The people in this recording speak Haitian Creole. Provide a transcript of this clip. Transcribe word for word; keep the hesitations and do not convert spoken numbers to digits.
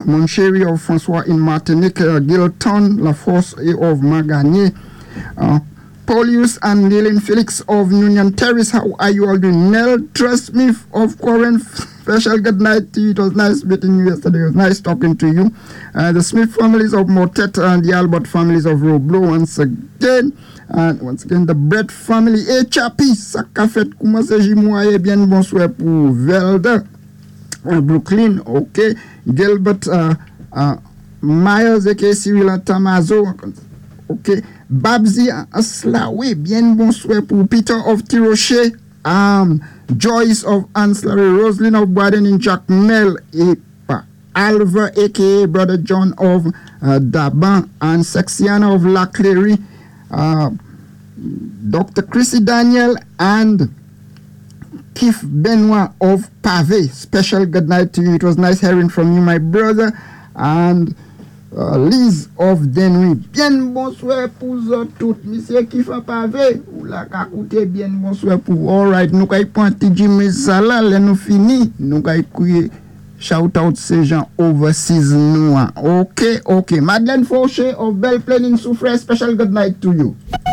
Monchéry of François in Martinique, uh, Gilton Laforce of Magagné, uh, Paulius and Lillian Felix of Union Terrace. How are you all doing? Nell Trust Smith of Corinth. Special good night to you. It was nice meeting you yesterday. It was nice talking to you. Uh, the Smith families of Motet and the Albert families of Roblo once again. And once again, the Brett family. Et Chapi, ça qu'a fait comment c'est Jimoye bien bonsoir pour Velda, uh, Brooklyn, ok. Gilbert uh, uh, Myers, aka Cyril Tamazo, ok. Babzi Aslawe, bien bonsoir pour Peter of Tiroche, um, Joyce of Anslary, Roslyn of Baden in Jackmel, Alva, aka Brother John of uh, Daban, and Sexiana of La Clery, uh, Doctor Chrissy Daniel, and Keith Benoit of Pavé. Special good night to you. It was nice hearing from you, my brother. And Uh, Liz of Denry. Bien bonsoir pour tout. Monsieur qui fait pavé. Ou la kakoute bien bonsoir pour. All right. Nous kay pointi Jimmy Sala. Là nous fini. Nous kay kouye shout out ces gens overseas nous. Ok, ok. Madeleine Fauché of Belle Plaine in Soufrière. Special good night to you.